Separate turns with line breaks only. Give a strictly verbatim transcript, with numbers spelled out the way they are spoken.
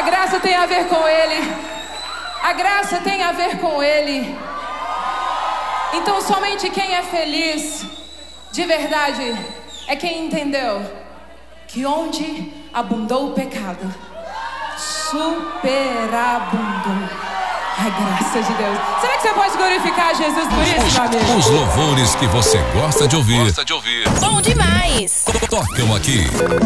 A graça tem a ver com Ele. A graça tem a ver com Ele. Então somente quem é feliz de verdade é quem entendeu que onde abundou o pecado, superabundou a graça de Deus. Será que você pode glorificar Jesus por isso, meu amigo?
Os louvores que você gosta de ouvir.
Gosta de ouvir.
Bom demais.
Tocam aqui.